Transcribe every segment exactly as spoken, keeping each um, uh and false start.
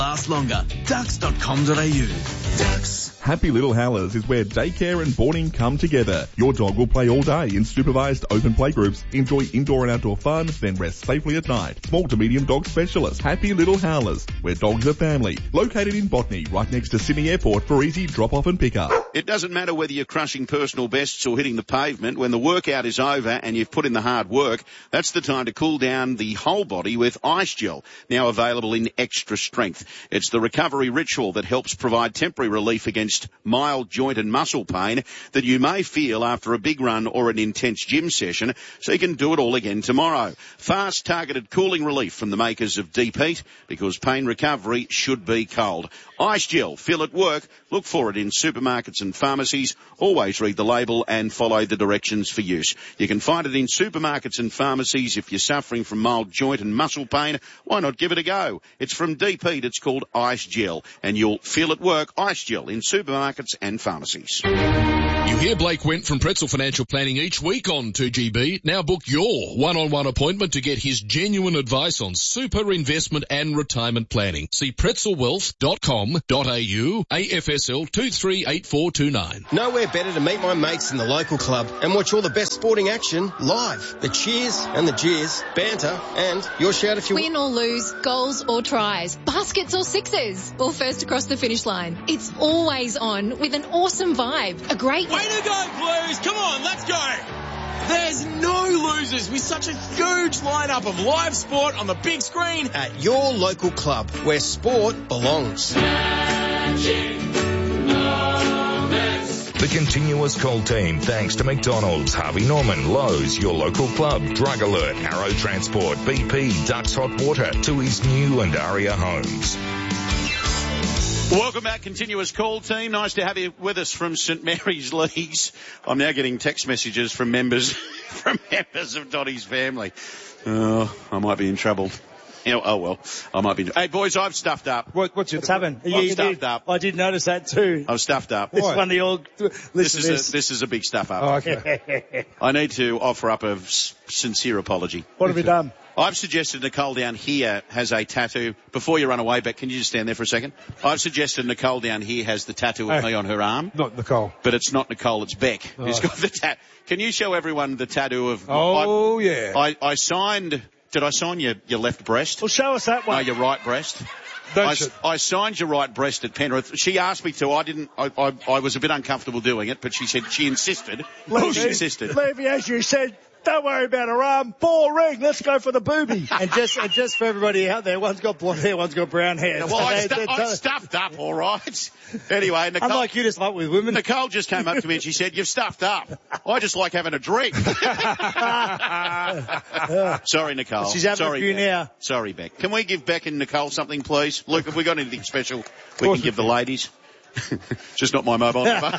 Last longer. ducks dot com dot a u. Ducks. Happy Little Howlers is where daycare and boarding come together. Your dog will play all day in supervised open play groups, enjoy indoor and outdoor fun, then rest safely at night. Small to medium dog specialist. Happy Little Howlers, where dogs are family. Located in Botany, right next to Sydney Airport for easy drop-off and pick-up. It doesn't matter whether you're crushing personal bests or hitting the pavement. When the workout is over and you've put in the hard work, that's the time to cool down the whole body with Ice Gel, now available in extra strength. It's the recovery ritual that helps provide temporary relief against mild joint and muscle pain that you may feel after a big run or an intense gym session, so you can do it all again tomorrow. Fast, targeted cooling relief from the makers of Deep Heat, because pain recovery should be cold. Ice Gel, feel at work. Look for it in supermarkets and pharmacies. Always read the label and follow the directions for use. You can find it in supermarkets and pharmacies. If you're suffering from mild joint and muscle pain, why not give it a go? It's from Deep Heat. It's called Ice Gel, and you'll feel at work. Ice Gel in supermarkets and pharmacies. You hear Blake Went from Pretzel Financial Planning each week on two G B. Now book your one-on-one appointment to get his genuine advice on super investment and retirement planning. See pretzel wealth dot com dot a u, A F S L two three eight four two nine. Nowhere better to meet my mates in the local club and watch all the best sporting action live. The cheers and the jeers, banter, and your shout if you win or lose, goals or tries, baskets or sixes, or first across the finish line. It's always on with an awesome vibe. A great... Way to go, Blues! Come on, let's go! There's no losers with such a huge lineup of live sport on the big screen. At your local club, where sport belongs. The continuous call team, thanks to McDonald's, Harvey Norman, Lowe's, your local club, Drug Alert, Arrow Transport, B P, Ducks Hot Water, to his new and Aria homes. Welcome back, continuous call team. Nice to have you with us from St Mary's Leagues. I'm now getting text messages from members from members of Dotty's family. Oh, I might be in trouble. You know, oh well, I might be. Hey boys, I've stuffed up. What, what's what's happened? I've you stuffed did. up. I did notice that too. I've stuffed up. It's one of your This is a, this is a big stuff up. Oh, okay. I need to offer up a s- sincere apology. What have you done? I've suggested Nicole down here has a tattoo. Before you run away, Beck, can you just stand there for a second? I've suggested Nicole down here has the tattoo of Hey, me on her arm. Not Nicole. But it's not Nicole, it's Beck Oh. who's got the tat. Can you show everyone the tattoo of... Oh, I, yeah. I, I signed... Did I sign your, your left breast? Well, show us that one. No, your right breast. Don't I, you- I signed your right breast at Penrith. She asked me to. I didn't. I, I, I was a bit uncomfortable doing it, but she said she insisted. Levy, she insisted. Levy, as you said, don't worry about her arm. Boring. Let's go for the booby. And just and just for everybody out there, one's got blonde hair, one's got brown hair. Well, I, They- stu- they- I stuffed up, all right. Anyway, Nicole, Unlike you, just like with women. Nicole just came up to me and she said, "You've stuffed up." I just like having a drink. Sorry, Nicole. She's having Sorry, a few Beck. now. Sorry, Beck. Can we give Beck and Nicole something, please? Luke, have we got anything special we can give the ladies? Just not my mobile number.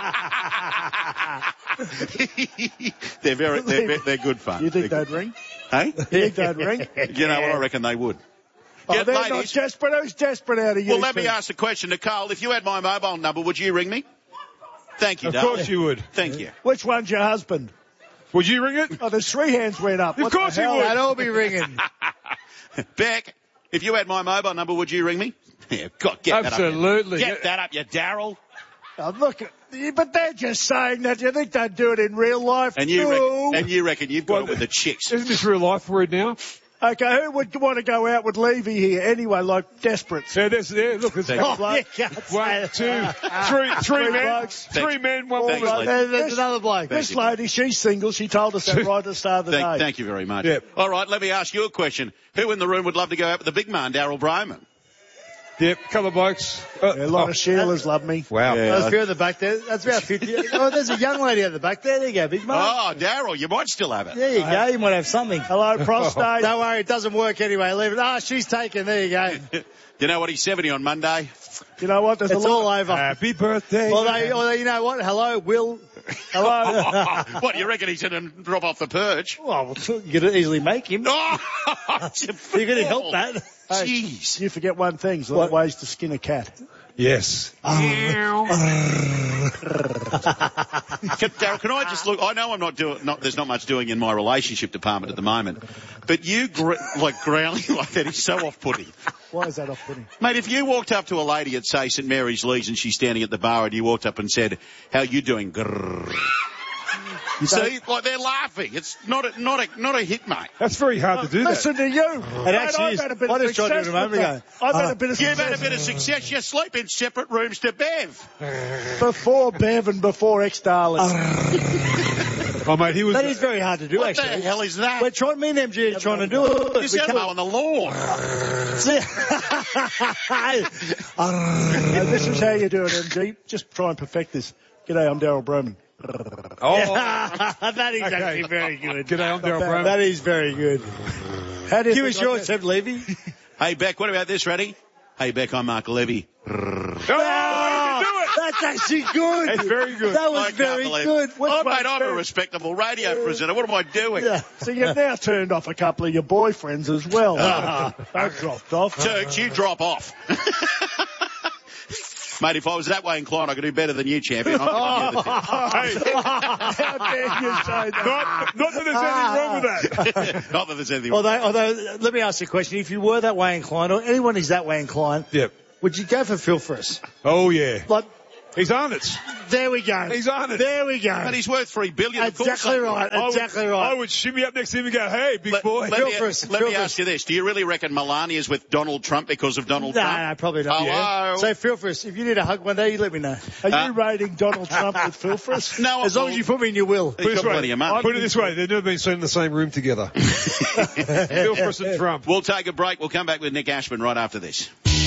they're very, they're, ve- they're good fun. You think They're they'd ring? Hey? You think they'd ring? You know what? I reckon they would. Oh, Yeah, they're not ladies. desperate. Who's desperate out of you? Well, let me two? ask the question, Nicole. If you had my mobile number, would you ring me? Thank you, Of darling. course you would. Thank you. Which one's your husband? Would you ring it? Oh, there's three hands went up. Of What course the you hell? would. They'd all be ringing. Beck, if you had my mobile number, would you ring me? Yeah, God, get Absolutely. that up. Get that up, you Darryl. Oh, look, but they're just saying that. You think they'd do it in real life? And you, no. reckon, and you reckon you've got Well, it with the chicks. Isn't this real life we're in now? Okay, who would want to go out with Levy here anyway, like desperates? Yeah, there's, yeah, look, there's Thank Oh, one, yeah, one, two, three, three Three men, blokes. three men, one Thanks, woman. lady. There- There's This- another bloke. This you. lady, she's single. She told us that right at the start of the Thank, day. thank you very much. Yeah. All right, let me ask you a question. Who in the room would love to go out with the big man, Darryl Broman? Yep, couple of blokes. Uh, Yeah, a lot oh, of Sheilas love me. wow. Yeah. There's a few at the back there. That's about fifty. Oh, there's a young lady at the back there. There you go, big man. Oh, Darryl, you might still have it. There you go. You might have something. Hello, prostate. Don't worry, it doesn't work anyway. Leave it. Ah, she's taken. There you go. You know what? He's seventy on Monday. You know what? There's It's a lot. all over. Happy birthday. Although, although, you know what? Hello, Will. Hello. What, you reckon he's going to drop off the perch? Well, you could easily make him. Oh, You could help that. Hey, Jeez. you forget one thing. There's a lot of ways to skin a cat. Yes. Can, Darryl, can I just look? I know I'm not doing. Not, there's not much doing in my relationship department at the moment, but you gr- like growling like that is so off-putting. Why is that off-putting? Mate, if you walked up to a lady at, say, St Mary's Lees and she's standing at the bar and you walked up and said, "How you doing?" Grrr. You see, like they're laughing. It's not a, not a, not a hit, mate. That's very hard to do. Listen that. to you. It actually I've is. had a bit I of just tried to do it success a moment with ago. that. I've had Uh, a bit of You've success. had a bit of success. You sleep in separate rooms to Bev. Before Bev and before ex-Darling. Oh, mate, he was. That is very hard to do, What actually. the hell is that? We're trying, me and M G are trying to do it. This is on the lawn. And this is how you do it, M G. Just try and perfect this. G'day, I'm Darryl Broman. Oh, That is Okay. actually very good. G'day, I'm Darryl Brown. That is very good. How do you Give think us I yours, did? Seb Levy. Hey, Beck, what about this? Ready? Hey, Beck, I'm Mark Levy. Oh, that's actually good. That's very good. That was I can't very believe good. it. What's Oh, my mate, I'm a best? respectable radio presenter. What am I doing? Yeah. So you've now turned off a couple of your boyfriends as well. They've dropped off. Turks, you drop off. Mate, if I was that way inclined, I could do better than you, champion. I'm gonna do the Hey, How dare you say that? not, not that there's anything wrong with that. thing. Not that there's anything. Although, although, let me ask you a question. If you were that way inclined, or anyone is that way inclined, Yep. would you go for Phil Friss? Oh, yeah. Like, He's on it. there we go. He's on it. There we go. But he's worth three billion. Of course Exactly I would. right. I would- Exactly right. I would shimmy up next to him and go, hey, big Let, boy. let Phil me, Friss, let Phil me Friss. ask you this. Do you really reckon Melania's with Donald Trump because of Donald No, Trump? no, probably not. Hello? So Phil Friss, if you need a hug one day, you let me know. Are Uh, you rating Donald Trump with Phil Friss? No, As long as you put me in your will. He's got way, plenty of money. Put it this way, they've never been seen in the same room together. Phil Friss and Trump. We'll take a break. We'll come back with Nick Ashman right after this.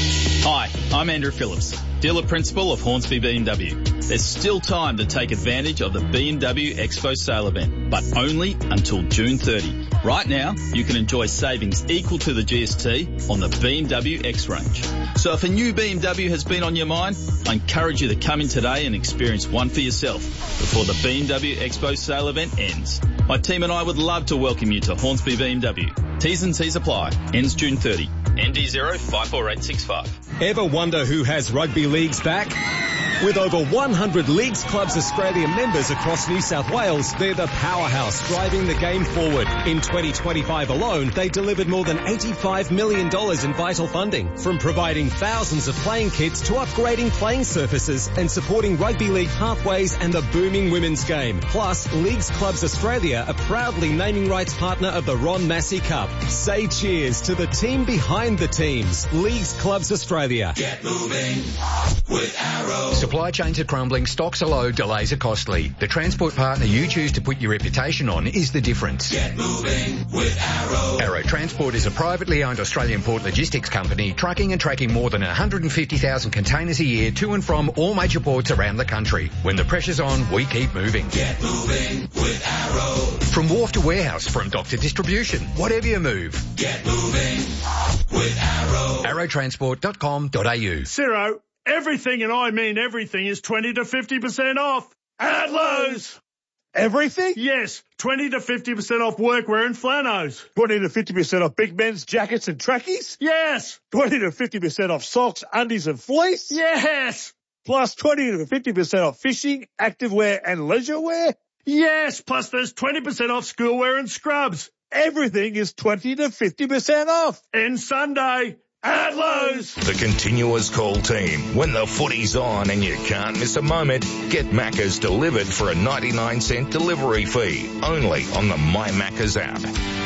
Hi, I'm Andrew Phillips, dealer principal of Hornsby B M W. There's still time to take advantage of the B M W Expo sale event, but only until June thirtieth. Right now, you can enjoy savings equal to the G S T on the B M W X range. So if a new B M W has been on your mind, I encourage you to come in today and experience one for yourself before the B M W Expo sale event ends. My team and I would love to welcome you to Hornsby B M W. T's and C's apply. Ends June thirtieth. N D zero five four eight six five. Ever wonder who has rugby leagues back? With over one hundred Leagues Clubs Australia members across New South Wales, they're the powerhouse driving the game forward. In twenty twenty-five alone, they delivered more than eighty-five million dollars in vital funding, from providing thousands of playing kits to upgrading playing surfaces and supporting rugby league pathways and the booming women's game. Plus, Leagues Clubs Australia are proudly naming rights partner of the Ron Massey Cup. Say cheers to the team behind the teams. Leagues Clubs Australia. Get moving with Arrow. Supply chains are crumbling, stocks are low, delays are costly. The transport partner you choose to put your reputation on is the difference. Get moving with Arrow. Arrow Transport is a privately owned Australian port logistics company trucking and tracking more than one hundred fifty thousand containers a year to and from all major ports around the country. When the pressure's on, we keep moving. Get moving with Arrow. From wharf to warehouse, from dock to distribution, whatever you move. Get moving with Arrow. arrow transport dot com dot a u. Ciro, everything, and I mean everything, is twenty to fifty percent off at Lowe's. Everything? Yes, twenty to fifty percent off workwear and flannels. twenty to fifty percent off big men's jackets and trackies? Yes. twenty to fifty percent off socks, undies and fleece? Yes. Plus twenty to fifty percent off fishing, activewear and leisure wear? Yes, plus there's twenty percent off schoolwear and scrubs. Everything is twenty to fifty percent off. And Sunday at Lowe's. The continuous call team. When the footy's on and you can't miss a moment, get Macca's delivered for a ninety-nine cent delivery fee. Only on the My Macca's app.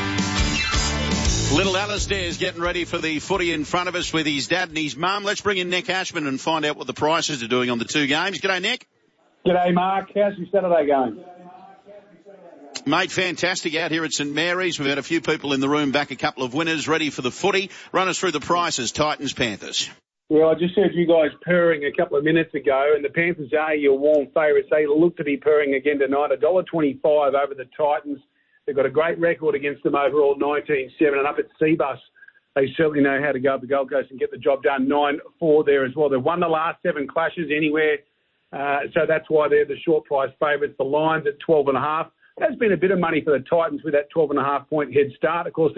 Little Alistair's getting ready for the footy in front of us with his dad and his mum. Let's bring in Nick Ashman and find out what the prices are doing on the two games. G'day, Nick. G'day, Mark. How's your Saturday going? Mate, fantastic out here at St Mary's. We've had a few people in the room back, a couple of winners ready for the footy. Run us through the prices, Titans, Panthers. Well, I just heard you guys purring a couple of minutes ago, and the Panthers are your warm favourites. They look to be purring again tonight. one dollar twenty-five over the Titans. They've got a great record against them overall, nineteen seven. And up at Seabus, they certainly know how to go up the Gold Coast and get the job done, nine four there as well. They've won the last seven clashes anywhere, uh, so that's why they're the short price favourites. The line's at twelve and a half. There's been a bit of money for the Titans with that twelve and a half point head start. Of course, they've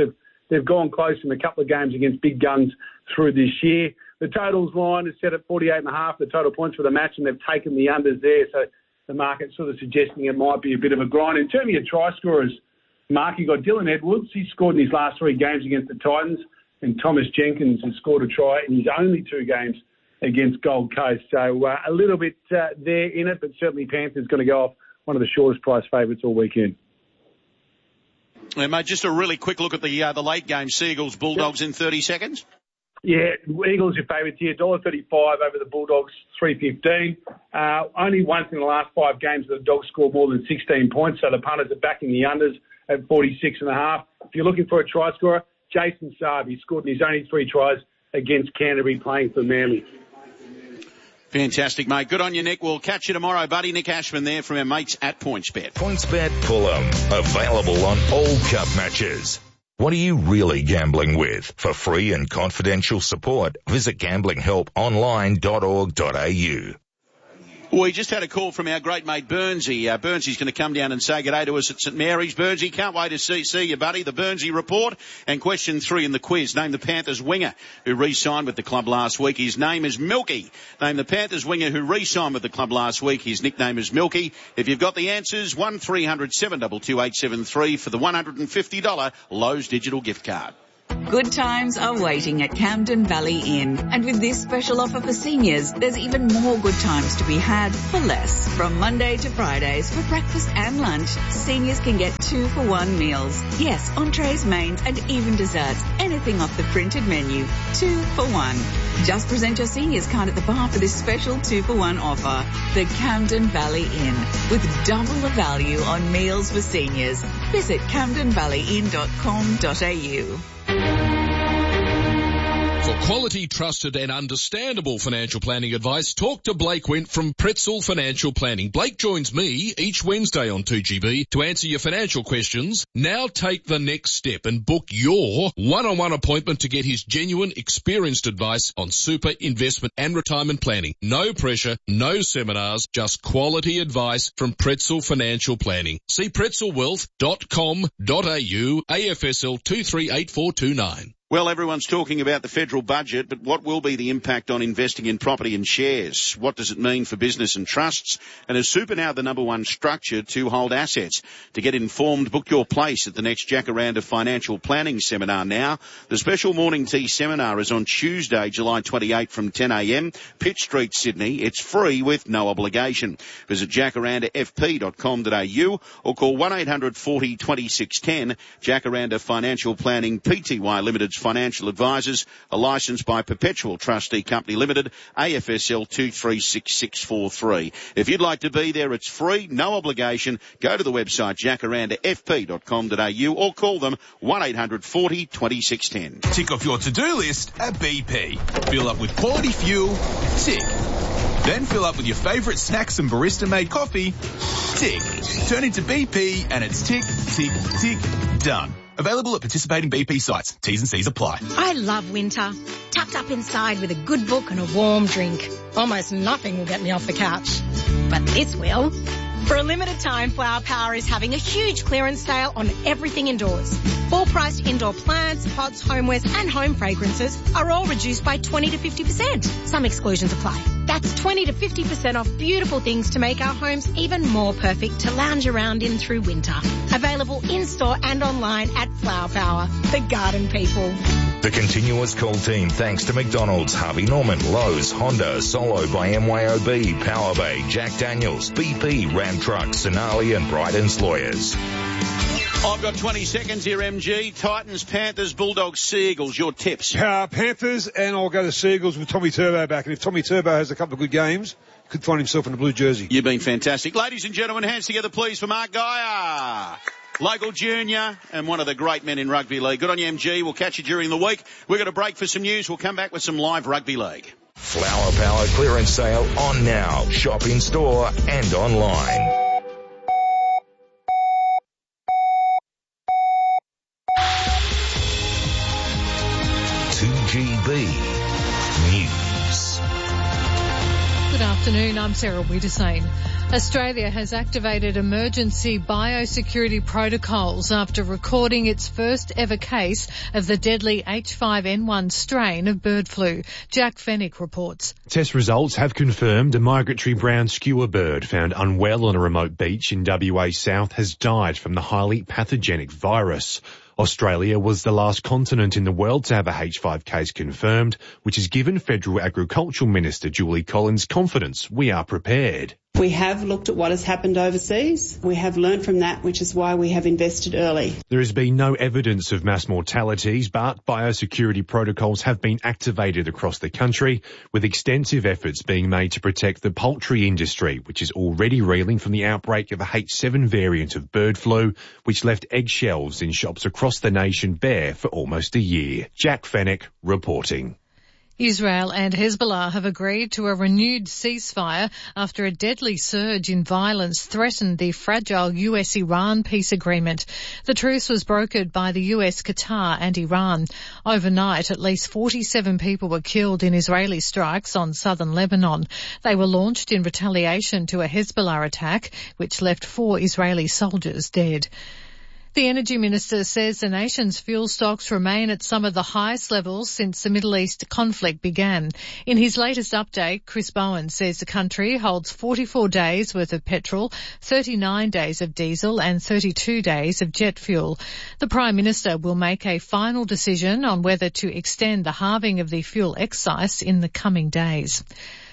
They've gone close in a couple of games against big guns through this year. The totals line is set at forty-eight and a half, the total points for the match, and they've taken the unders there. So the market's sort of suggesting it might be a bit of a grind. In terms of your try scorers, Mark, you got Dylan Edwards. He scored in his last three games against the Titans, and Thomas Jenkins has scored a try in his only two games against Gold Coast. So uh, a little bit uh, there in it, but certainly Panthers going to go off one of the shortest price favourites all weekend. Yeah, mate, just a really quick look at the uh, the late game. Seagulls, Bulldogs in thirty seconds. Yeah, Eagles your favourites here, one dollar thirty-five over the Bulldogs, three fifteen. Uh, only once in the last five games have the Dogs scored more than sixteen points, so the punters are backing the unders at forty-six and a half. If you're looking for a try scorer, Jason Saab, he scored in his only three tries against Canterbury playing for Manly. Fantastic, mate. Good on you, Nick. We'll catch you tomorrow, buddy. Nick Ashman there from our mates at PointsBet. PointsBet Fulham, available on all cup matches. What are you really gambling with? For free and confidential support, visit gambling help online dot org dot a u. We just had a call from our great mate Burnsy. Uh, Burnsy's going to come down and say good day to us at St Mary's. Burnsy, can't wait to see, see you, buddy. The Burnsy report and question three in the quiz. Name the Panthers winger who re-signed with the club last week. His name is Milky. Name the Panthers winger who re-signed with the club last week. His nickname is Milky. If you've got the answers, one three hundred seven two two eight seven three for the one hundred fifty dollars Lowe's digital gift card. Good times are waiting at Camden Valley Inn. And with this special offer for seniors, there's even more good times to be had for less. From Monday to Fridays for breakfast and lunch, seniors can get two for one meals. Yes, entrees, mains and even desserts. Anything off the printed menu. Two for one. Just present your seniors card at the bar for this special two for one offer. The Camden Valley Inn. With double the value on meals for seniors. Visit camden valley inn dot com dot a u. For quality, trusted and understandable financial planning advice, talk to Blake Went from Pretzel Financial Planning. Blake joins me each Wednesday on two G B to answer your financial questions. Now take the next step and book your one-on-one appointment to get his genuine, experienced advice on super investment and retirement planning. No pressure, no seminars, just quality advice from Pretzel Financial Planning. See pretzel wealth dot com dot a u, A F S L two three eight four two nine. Well, everyone's talking about the federal budget, but what will be the impact on investing in property and shares? What does it mean for business and trusts? And is super now the number one structure to hold assets? To get informed, book your place at the next Jacaranda Financial Planning Seminar now. The special morning tea seminar is on Tuesday, July twenty-eighth from ten a m, Pitt Street, Sydney. It's free with no obligation. Visit jacaranda f p dot com dot a u or call one eight hundred forty twenty-six ten. Jacaranda Financial Planning Pty Limited Financial Advisors, are licensed by Perpetual Trustee Company Limited, A F S L two three six six four three. If you'd like to be there, it's free, no obligation. Go to the website jacaranda f p dot com dot a u or call them one eight hundred forty twenty-six ten. Tick off your to-do list at B P. Fill up with quality fuel. Tick. Then fill up with your favourite snacks and barista-made coffee. Tick. Turn into B P and it's tick, tick, tick, done. Available at participating B P sites. T's and C's apply. I love winter. Tucked up inside with a good book and a warm drink. Almost nothing will get me off the couch. But this will. For a limited time, Flower Power is having a huge clearance sale on everything indoors. Full-priced indoor plants, pots, homewares and home fragrances are all reduced by twenty to fifty percent. Some exclusions apply. That's twenty to fifty percent off beautiful things to make our homes even more perfect to lounge around in through winter. Available in-store and online at Flower Power, the garden people. The continuous call team thanks to McDonald's, Harvey Norman, Lowe's, Honda, Solo by M Y O B, Power Bay, Jack Daniels, B P, Ram Trucks, Sonali and Bryden's Lawyers. I've got twenty seconds here, M G. Titans, Panthers, Bulldogs, Seagulls. Your tips? Uh, Panthers, and I'll go to Seagulls with Tommy Turbo back. And if Tommy Turbo has a couple of good games, he could find himself in a blue jersey. You've been fantastic. Ladies and gentlemen, hands together, please, for Mark Geyer. Local junior and one of the great men in rugby league. Good on you, M G. We'll catch you during the week. We're going to break for some news. We'll come back with some live rugby league. Flower Power clearance sale on now. Shop in store and online. two G B News. Good afternoon, I'm Sarah Wiedersane. Australia has activated emergency biosecurity protocols after recording its first ever case of the deadly H five N one strain of bird flu. Jack Fennick reports. Test results have confirmed a migratory brown skewer bird found unwell on a remote beach in W A South has died from the highly pathogenic virus. Australia was the last continent in the world to have a H five case confirmed, which has given Federal Agricultural Minister Julie Collins confidence we are prepared. We have looked at what has happened overseas. We have learned from that, which is why we have invested early. There has been no evidence of mass mortalities, but biosecurity protocols have been activated across the country, with extensive efforts being made to protect the poultry industry, which is already reeling from the outbreak of a H seven variant of bird flu, which left eggshells in shops across the nation bare for almost a year. Jack Fennick reporting. Israel and Hezbollah have agreed to a renewed ceasefire after a deadly surge in violence threatened the fragile U S Iran peace agreement. The truce was brokered by the U S, Qatar and Iran. Overnight, at least forty-seven people were killed in Israeli strikes on southern Lebanon. They were launched in retaliation to a Hezbollah attack, which left four Israeli soldiers dead. The Energy Minister says the nation's fuel stocks remain at some of the highest levels since the Middle East conflict began. In his latest update, Chris Bowen says the country holds forty-four days worth of petrol, thirty-nine days of diesel and thirty-two days of jet fuel. The Prime Minister will make a final decision on whether to extend the halving of the fuel excise in the coming days.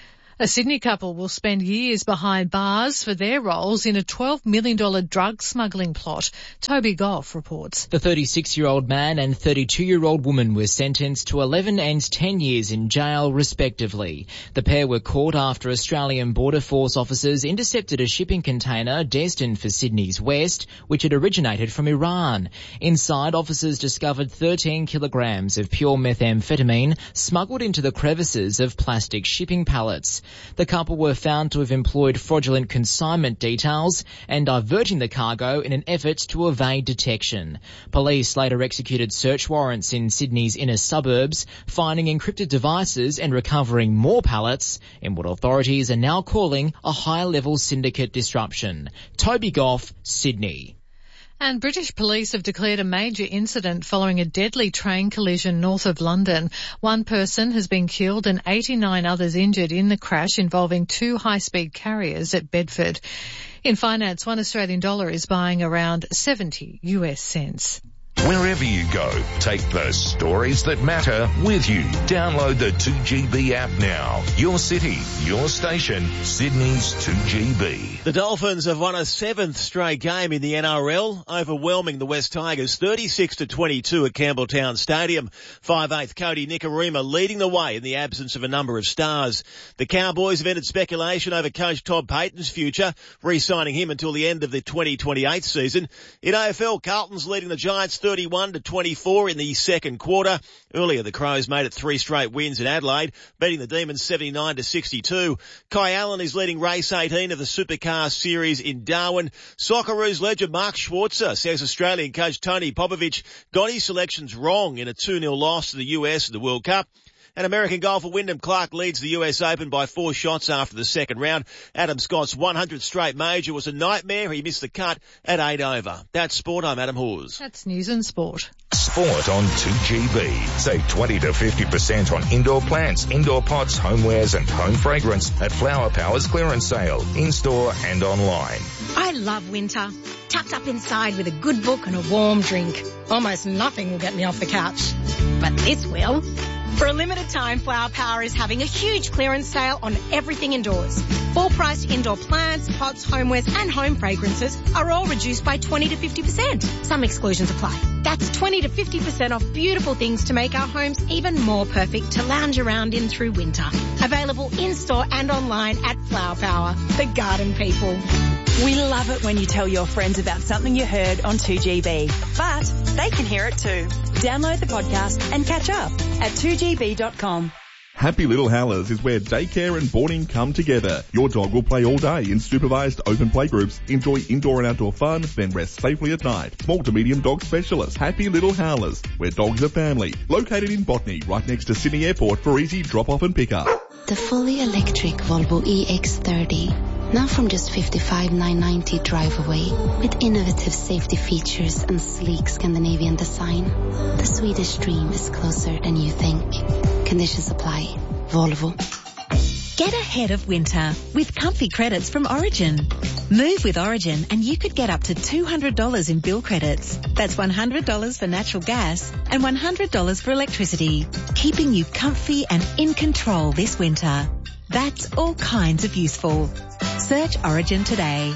A Sydney couple will spend years behind bars for their roles in a twelve million dollars drug smuggling plot. Toby Goff reports. The thirty-six-year-old man and thirty-two-year-old woman were sentenced to eleven and ten years in jail, respectively. The pair were caught after Australian Border Force officers intercepted a shipping container destined for Sydney's west, which had originated from Iran. Inside, officers discovered thirteen kilograms of pure methamphetamine smuggled into the crevices of plastic shipping pallets. The couple were found to have employed fraudulent consignment details and diverting the cargo in an effort to evade detection. Police later executed search warrants in Sydney's inner suburbs, finding encrypted devices and recovering more pallets in what authorities are now calling a high-level syndicate disruption. Toby Goff, Sydney. And British police have declared a major incident following a deadly train collision north of London. One person has been killed and eighty-nine others injured in the crash involving two high-speed carriers at Bedford. In finance, one Australian dollar is buying around seventy U S cents. Wherever you go, take the stories that matter with you. Download the two G B app now. Your city, your station, Sydney's two G B. The Dolphins have won a seventh straight game in the N R L, overwhelming the West Tigers thirty-six to twenty-two at Campbelltown Stadium. five eighth Cody Nicarima leading the way in the absence of a number of stars. The Cowboys have ended speculation over coach Todd Payton's future, re-signing him until the end of the twenty twenty-eight season. In A F L, Carlton's leading the Giants thirty-one to twenty-four in the second quarter. Earlier, the Crows made it three straight wins in Adelaide, beating the Demons seventy-nine to sixty-two. Kai Allen is leading race eighteen of the Supercar Series in Darwin. Socceroos legend Mark Schwarzer says Australian coach Tony Popovich got his selections wrong in a two nil loss to the U S in the World Cup. And American golfer Wyndham Clark leads the U S Open by four shots after the second round. Adam Scott's one hundredth straight major was a nightmare. He missed the cut at eight over. That's sport. I'm Adam Hawes. That's news and sport. Sport on two G B. Save twenty to fifty percent on indoor plants, indoor pots, homewares and home fragrance at Flower Power's clearance sale, in-store and online. I love winter. Tucked up inside with a good book and a warm drink. Almost nothing will get me off the couch. But this will. For a limited time, Flower Power is having a huge clearance sale on everything indoors. Full-priced indoor plants, pots, homewares and home fragrances are all reduced by twenty to fifty percent. Some exclusions apply. That's twenty to fifty percent off beautiful things to make our homes even more perfect to lounge around in through winter. Available in-store and online at Flower Power, the garden people. We love it when you tell your friends about something you heard on two G B, but they can hear it too. Download the podcast and catch up at two G B dot com. Happy Little Howlers is where daycare and boarding come together. Your dog will play all day in supervised open playgroups, enjoy indoor and outdoor fun, then rest safely at night. Small to medium dog specialists, Happy Little Howlers, where dogs are family. Located in Botany, right next to Sydney Airport for easy drop-off and pick-up. The fully electric Volvo E X thirty Now from just fifty-five thousand nine hundred ninety drive away, with innovative safety features and sleek Scandinavian design, the Swedish dream is closer than you think. Conditions apply. Volvo. Get ahead of winter with comfy credits from Origin. Move with Origin and you could get up to two hundred dollars in bill credits. That's one hundred dollars for natural gas and one hundred dollars for electricity, keeping you comfy and in control this winter. That's all kinds of useful. Search Origin today.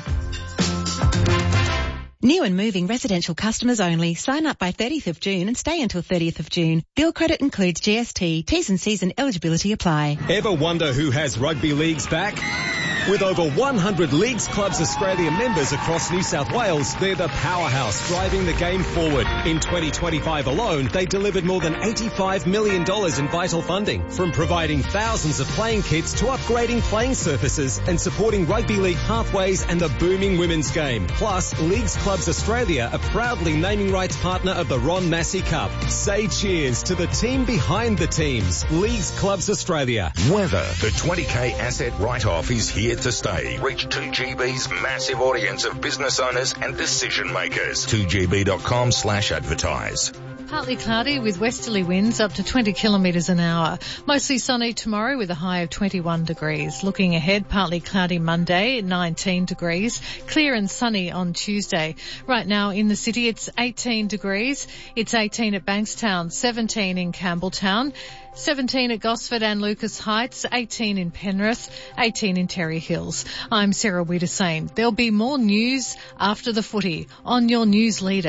New and moving residential customers only. Sign up by thirtieth of June and stay until thirtieth of June. Bill credit includes G S T. T's and C's and eligibility apply. Ever wonder who has rugby leagues back? With over one hundred Leagues Clubs Australia members across New South Wales, they're the powerhouse driving the game forward. In twenty twenty-five alone, they delivered more than eighty-five million dollars in vital funding, from providing thousands of playing kits to upgrading playing surfaces and supporting rugby league pathways and the booming women's game. Plus, Leagues Clubs Australia are proudly naming rights partner of the Ron Massey Cup. Say cheers to the team behind the teams. Leagues Clubs Australia. Weather. The twenty K asset write-off is here to stay. Reach two G B's massive audience of business owners and decision makers. two G B dot com slash advertise. Partly cloudy with westerly winds up to twenty kilometres an hour. Mostly sunny tomorrow with a high of twenty-one degrees. Looking ahead, partly cloudy Monday, nineteen degrees. Clear and sunny on Tuesday. Right now in the city, it's eighteen degrees. It's eighteen at Bankstown, seventeen in Campbelltown, seventeen at Gosford and Lucas Heights, eighteen in Penrith, eighteen in Terry Hills. I'm Sarah Wiedersane. There'll be more news after the footy on your news leader.